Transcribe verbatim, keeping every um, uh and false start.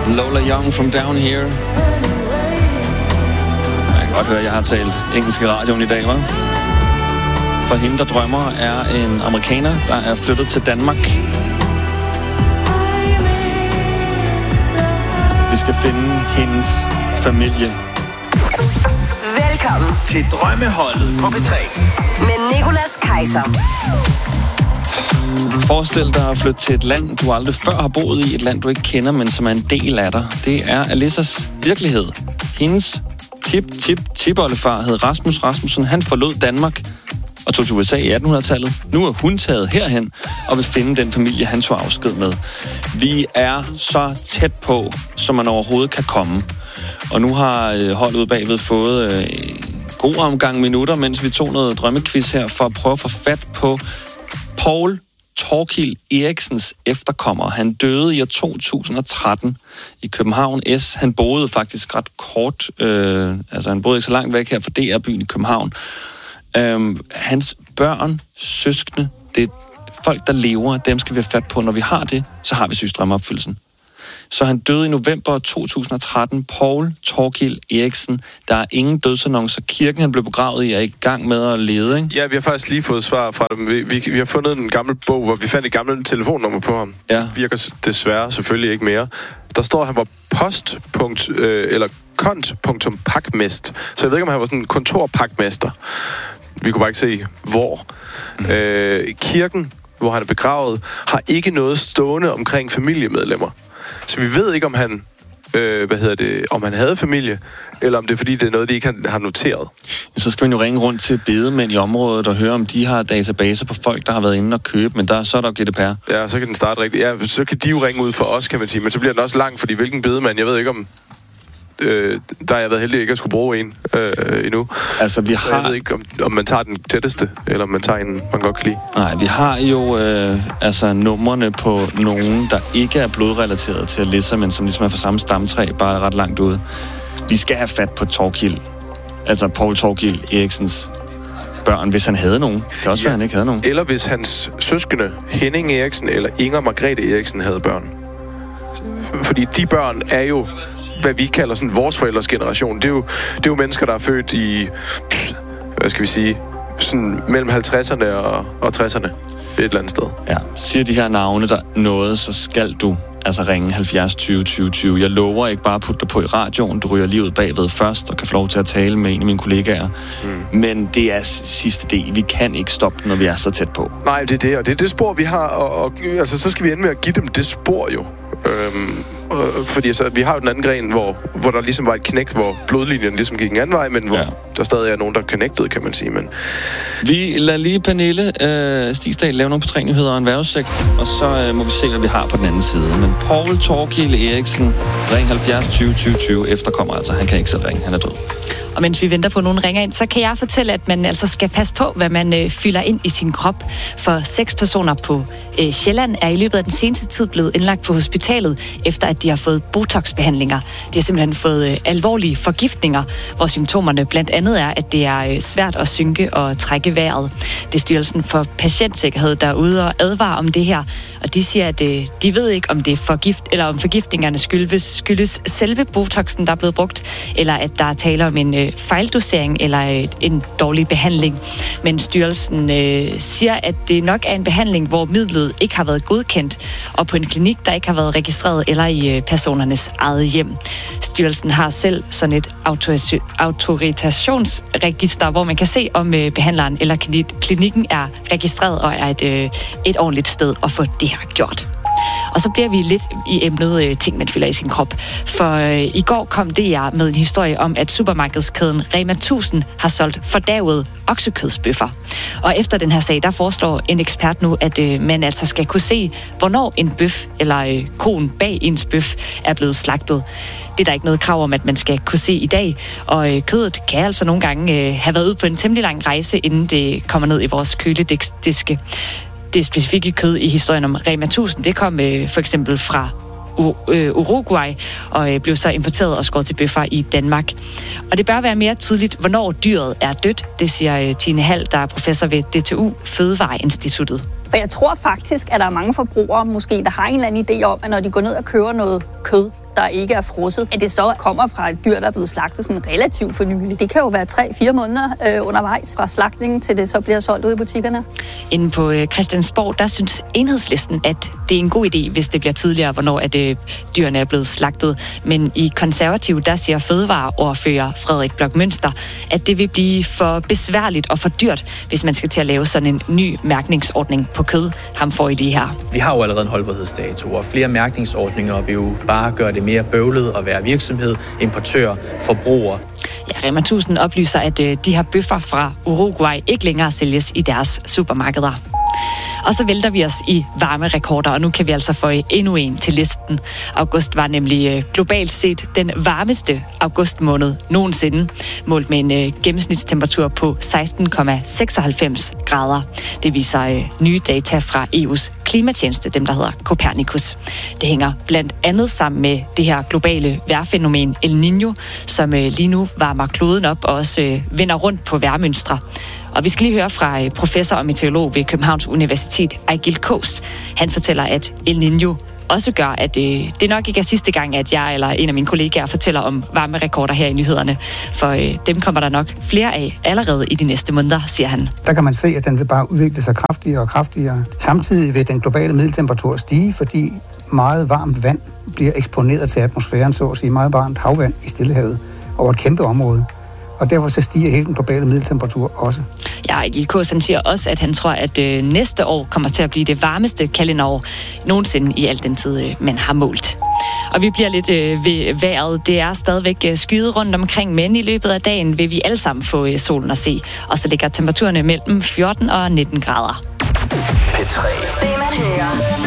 Lola Young from Down Here. Jeg kan godt høre, at jeg har talt engelsk i radioen i dag, hva'? For hende, der drømmer, er en amerikaner, der er flyttet til Danmark. Vi skal finde hendes familie. Velkommen til Drømmeholdet på P tre. Med Nicolas Kaiser. Forestil dig at flytte til et land, du aldrig før har boet i. Et land, du ikke kender, men som er en del af dig. Det er Alissas virkelighed. Hendes tip-tip-tipoldefar hed Rasmus Rasmussen. Han forlod Danmark og tog til U S A i attenhundredetallet. Nu er hun taget herhen og vil finde den familie, han tog afsked med. Vi er så tæt på, som man overhovedet kan komme. Og nu har holdet ude bagved fået øh, god omgang minutter, mens vi tog noget drømmequiz her, for at prøve at få fat på Poul Thorkild Eriksens efterkommer. Han døde i år to tusind og tretten i København S. Han boede faktisk ret kort, øh, altså han boede ikke så langt væk her fra D R-byen i København. Øh, hans børn, søskende, det er folk, der lever, dem skal vi have fat på. Når vi har det, så har vi søgt drømmeopfyldelsen. Så han døde i november to tusind og tretten. Poul Thorkild Eriksen. Der er ingen dødsannoncer. Kirken, han blev begravet i, er i gang med at lede, ikke? Ja, vi har faktisk lige fået svar fra dem. Vi, vi, vi har fundet en gammel bog, hvor vi fandt et gammelt telefonnummer på ham. Ja. Virker desværre selvfølgelig ikke mere. Der står, at han var post. Øh, eller kont.pakmest. Så jeg ved ikke, om han var sådan en kontorpakmester. Vi kunne bare ikke se, hvor. Mm. Øh, kirken, hvor han er begravet, har ikke noget stående omkring familiemedlemmer. Så vi ved ikke, om han, øh, hvad hedder det, om han havde familie, eller om det er, fordi det er noget, de ikke har noteret. Så skal man jo ringe rundt til bedemænd i området og høre, om de har databaser på folk, der har været inde og købe, men der, så er der G D P R. Ja, så kan den starte rigtigt. Ja, så kan de jo ringe ud for os, kan man sige, men så bliver den også lang, fordi hvilken bedemand, jeg ved ikke om... Øh, der har jeg været heldig ikke at skulle bruge en øh, endnu. Altså, vi har... Jeg ved ikke, om, om man tager den tætteste, eller om man tager en, man godt kan lide. Nej, vi har jo øh, altså numrene på nogen, der ikke er blodrelateret til Alissa, men som ligesom er fra samme stamtræ, bare ret langt ude. Vi skal have fat på Thorkild. Altså, Poul Thorkild Eriksens børn, hvis han havde nogen. Det kan også ja. være, han ikke havde nogen. Eller hvis hans søskende, Henning Eriksen eller Inger Margrethe Eriksen, havde børn. Fordi de børn er jo, hvad vi kalder sådan vores forældres generation. Det er jo, det er jo mennesker, der er født i, hvad skal vi sige, sådan mellem halvtredserne og, og tresserne. Et eller andet sted. Ja, siger de her navne der noget, så skal du altså ringe halvfjerds tyve tyve tyve. Jeg lover ikke bare at putte dig på i radioen. Du ryger lige ud bagved først og kan få lov til at tale med en af mine kollegaer. Mm. Men det er sidste del. Vi kan ikke stoppe, når vi er så tæt på. Nej, det er det, og det er det spor, vi har. Og, og altså, så skal vi ende med at give dem det spor jo. Øhm, øh, fordi altså, vi har jo den anden gren, hvor, hvor der ligesom var et knæk, hvor blodlinjen ligesom gik en anden vej, men hvor ja. der stadig er nogen, der connectede, kan man sige. Men... Vi lader lige Pernille øh, Stigsdal lave nogle på tre nyheder og en vejrudsigt, og så øh, må vi se, hvad vi har på den anden side. Men Poul Thorkild Eriksen, ring halvfjerds tyve tyve tyve, efterkommer altså. Han kan ikke selv ringe, han er død. Og mens vi venter på, at nogen ringer ind, så kan jeg fortælle, at man altså skal passe på, hvad man øh, fylder ind i sin krop. For seks personer på øh, Sjælland er i løbet af den seneste tid blevet indlagt på hospitalet, efter at de har fået botox-behandlinger. De har simpelthen fået øh, alvorlige forgiftninger, hvor symptomerne blandt andet er, at det er øh, svært at synke og trække vejret. Det er Styrelsen for Patientsikkerhed, der er ude og advarer om det her. Og de siger, at øh, de ved ikke, om det er forgift, eller om forgiftningerne skyldes, skyldes selve botoxen, der er blevet brugt, eller at der er tale om en øh, fejldosering eller øh, en dårlig behandling. Men styrelsen øh, siger, at det nok er en behandling, hvor midlet ikke har været godkendt, og på en klinik, der ikke har været registreret, eller i øh, personernes eget hjem. Styrelsen har selv sådan et autoriz- autorisationsregister, hvor man kan se, om øh, behandleren eller klinikken er registreret og er et, øh, et ordentligt sted at få det her gjort. Og så bliver vi lidt i emnet øh, ting, man fylder i sin krop. For øh, i går kom D R med en historie om, at supermarkedskæden Rema tusind har solgt fordærvede oksekødsbøffer. Og efter den her sag, der foreslår en ekspert nu, at øh, man altså skal kunne se, hvornår en bøf eller øh, koen bag ens bøf er blevet slagtet. Det er der ikke noget krav om, at man skal kunne se i dag. Og øh, kødet kan altså nogle gange øh, have været ude på en temmelig lang rejse, inden det kommer ned i vores kølediske. Det specifikke kød i historien om Rema tusind, det kom øh, for eksempel fra U- øh, Uruguay og øh, blev så importeret og skåret til bøffer i Danmark. Og det bør være mere tydeligt, hvornår dyret er dødt, det siger øh, Tine Hall, der er professor ved D T U Fødevareinstituttet. For jeg tror faktisk, at der er mange forbrugere måske, der har en eller anden idé om, at når de går ned og køber noget kød, der ikke er frosset. At det så kommer fra et dyr, der er blevet slagtet sådan relativt for nylig. Det kan jo være tre fire måneder øh, undervejs fra slagtningen til det så bliver solgt ud i butikkerne. Inden på øh, Christiansborg, der synes Enhedslisten, at det er en god idé, hvis det bliver tydeligere, hvornår at, øh, dyrene er blevet slagtet. Men i Konservativ, der siger fødevareordfører Frederik Bloch Münster, at det vil blive for besværligt og for dyrt, hvis man skal til at lave sådan en ny mærkningsordning på kød. Ham får I lige her. Vi har jo allerede en holdbarhedsdato, og flere mærkningsordninger vil jo bare gøre det mere bøvlet at være virksomhed, importør, forbruger. Ja, Rema tusind oplyser, at øh, de her bøffer fra Uruguay ikke længere sælges i deres supermarkeder. Og så vælter vi os i varmerekorder, og nu kan vi altså få endnu en til listen. August var nemlig globalt set den varmeste augustmåned nogensinde, målt med en gennemsnitstemperatur på seksten komma seksoghalvfems grader. Det viser nye data fra E U's klimatjeneste, dem der hedder Copernicus. Det hænger blandt andet sammen med det her globale vejrfænomen El Niño, som lige nu varmer kloden op og også vender rundt på vejrmønstre. Og vi skal lige høre fra professor og meteorolog ved Københavns Universitet, Ejgil Kaas. Han fortæller, at El Niño også gør, at øh, det nok ikke er sidste gang, at jeg eller en af mine kollegaer fortæller om varmerekorder her i nyhederne. For øh, dem kommer der nok flere af allerede i de næste måneder, siger han. Der kan man se, at den vil bare udvikle sig kraftigere og kraftigere. Samtidig vil den globale middeltemperatur stige, fordi meget varmt vand bliver eksponeret til atmosfæren, så at sige meget varmt havvand i Stillehavet over et kæmpe område. Og derfor så stiger hele den globale middeltemperatur også. Ja, Ejgil Kaas, han siger også, at han tror, at øh, næste år kommer til at blive det varmeste kalenderår nogensinde i al den tid, øh, man har målt. Og vi bliver lidt øh, ved vejret. Det er stadigvæk øh, skyet rundt omkring, men i løbet af dagen vil vi alle sammen få øh, solen at se. Og så ligger temperaturerne mellem fjorten og nitten grader. P tre. Det man hører.